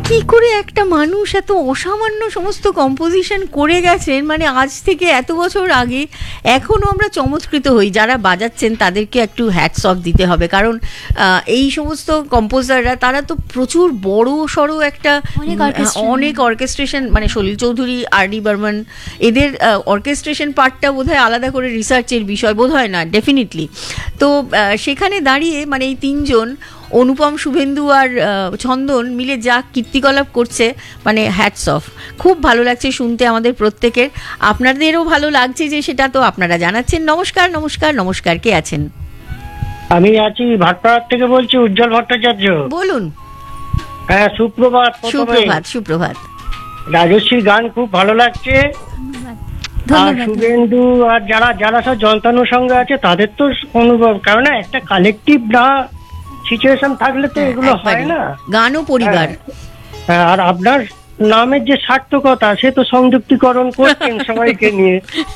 কি করে একটা মানুষ এত অসামান্য সমস্ত কম্পোজিশন করে গেছেন, মানে আজ থেকে এত বছর আগে এখনও আমরা চমৎকৃত হই। যারা বাজাচ্ছেন তাদেরকে একটু হ্যাটস অফ দিতে হবে, কারণ এই সমস্ত কম্পোজাররা তারা তো প্রচুর বড় সড়ো একটা অনেক অর্কেস্ট্রেশন, মানে সলিল চৌধুরী, আর ডি বর্মন, এদের অর্কেস্ট্রেশন পার্টটা বোধহয় আলাদা করে রিসার্চের বিষয় বোধহয় না, ডেফিনেটলি। তো সেখানে দাঁড়িয়ে মানে এই তিনজন অনুপম, শুভেন্দু আর ছন্দন মিলে যা কীর্তিকলাপ করছে, মানে হ্যাটস অফ। খুব ভালো লাগছে শুনতে আমাদের প্রত্যেকের। আপনাদেরও ভালো লাগছে যে সেটা তো আপনারা জানাচ্ছেন। নমস্কার নমস্কার নমস্কার, কে আছেন? আমি আছি ভাটপাড়ার থেকে বলছি, উজ্জ্বল ভট্টাচার্য। বলুন। হ্যাঁ, সুপ্রভাত। সুপ্রভাত। সুপ্রভাত। রাজশ্রীর গান খুব ভালো লাগছে। আর শুভেন্দু আর যারা যারা সব যন্ত্রাণুর সঙ্গে আছে তাদের তো অনুভব, কারণ একটা কালেকটিভ না সিচুয়েশন থাকলে তো এগুলো হয় না। গান ও পরিবার। হ্যাঁ, আর আপনার নামের যে সার্থকতা, সে তো সংযুক্তিকরণ করছেন সবাইকে নিয়ে,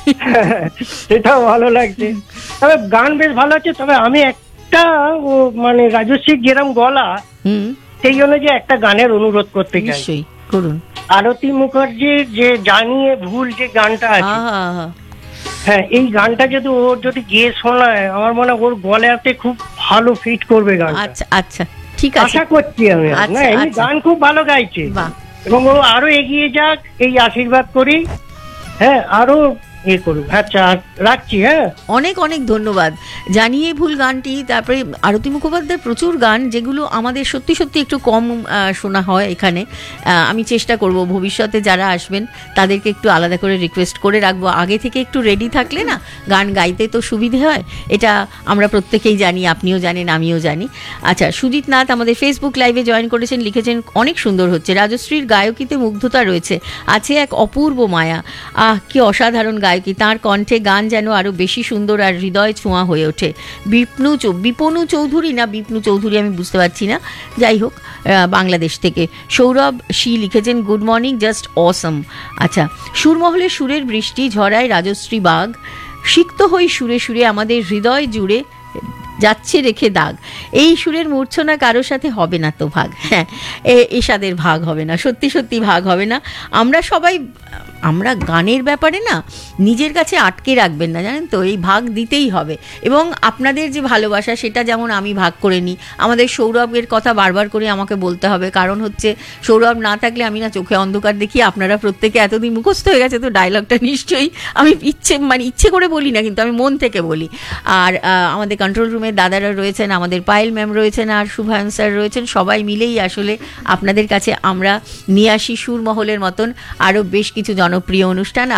সেটাও ভালো লাগছে। তবে গান বেশ ভালো আছে। তবে আমি একটা মানে রাজশ্রীর যেরকম গলা, সেই অনুযায়ী একটা গানের অনুরোধ করতে চাই। নিশ্চয়ই করুন। আরতি মুখার্জির যে জানিয়ে ভুল যে গানটা আছে, হ্যাঁ, এই গানটা যদি ওর যদি গিয়ে শোনায়, আমার মনে হয় ওর গলাতে খুব ভালো ফিট করবে গানটা। আচ্ছা আচ্ছা, ঠিক আছে, আশা করছি আমি। না, এমনি গান খুব ভালো গাইছে এবং ও আরো এগিয়ে যাক, এই আশীর্বাদ করি। হ্যাঁ, আরো ইয়ে করুক। আচ্ছা, রাখছি। হ্যাঁ, অনেক অনেক ধন্যবাদ। জানিয়ে ভুল গানটি, তারপরে আরতি মুখোপাধ্যায়ের প্রচুর গান যেগুলো আমাদের সত্যি সত্যি একটু কম শোনা হয় এখানে। আমি চেষ্টা করব ভবিষ্যতে যারা আসবেন তাদেরকে একটু আলাদা করে রিকোয়েস্ট করে রাখবো। আগে থেকে একটু রেডি থাকলে না গান গাইতে তো সুবিধে হয়, এটা আমরা প্রত্যেকেই জানি, আপনিও জানেন, আমিও জানি। আচ্ছা, সুজিত নাথ আমাদের ফেসবুক লাইভে জয়েন করেছেন, লিখেছেন অনেক সুন্দর হচ্ছে, রাজশ্রীর গায়কিতে মুগ্ধতা রয়েছে, আছে এক অপূর্ব মায়া। কি অসাধারণ গায়কি, তাঁর কণ্ঠে গান যেন আরো বেশি সুন্দর আর হৃদয় ছোঁয়া হয়ে ওঠে। বিপনু চৌধুরী না বিপনু চৌধুরী আমি বুঝতে পারছি না, যাই হোক, বাংলাদেশ থেকে সৌরভ শি লিখেছেন গুড মর্নিং, জাস্ট অসম। আচ্ছা, সুরমহলের সুরের বৃষ্টি ঝরায় রাজশ্রী বাগ, সিক্ত হই সুরে সুরে আমাদের হৃদয় জুড়ে যাচ্ছে রেখে দাগ। এই সুরের মূর্ছনা কারো সাথে হবে না তো ভাগ। হ্যাঁ, এসাদের ভাগ হবে না, সত্যি সত্যি ভাগ হবে না। আমরা গানের ব্যাপারে না নিজের কাছে আটকে রাখবেন না, জানেন তো, এই ভাগ দিতেই হবে। এবং আপনাদের যে ভালোবাসা সেটা যেমন আমি ভাগ করে নিই, আমাদের সৌরভের কথা বারবার করে আমাকে বলতে হবে, কারণ হচ্ছে সৌরভ না থাকলে আমি না চোখে অন্ধকার দেখি। আপনারা প্রত্যেকে এতদিন মুখস্থ হয়ে গেছে তো ডায়লগটা, নিশ্চয়ই আমি ইচ্ছে করে বলি না, কিন্তু আমি মন থেকে বলি। আর আমাদের কন্ট্রোল রুমের দাদারা রয়েছেন, আমাদের পায়েল ম্যাম রয়েছেন, আর শুভায়ন স্যার রয়েছেন, সবাই মিলেই আসলে আপনাদের কাছে আমরা নিয়ে আসি সুরমহলের মতন আরও বেশ কিছু জনপ্রিয় অনুষ্ঠান।